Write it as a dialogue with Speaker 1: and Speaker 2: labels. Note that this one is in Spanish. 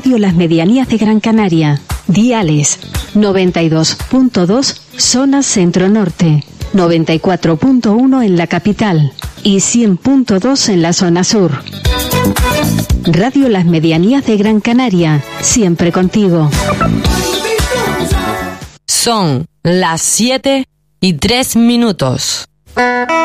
Speaker 1: Radio Las Medianías de Gran Canaria. Diales 92.2 zona centro-norte, 94.1 en la capital y 100.2 en la zona sur. Radio Las Medianías de Gran Canaria, siempre contigo.
Speaker 2: Son las 7:03.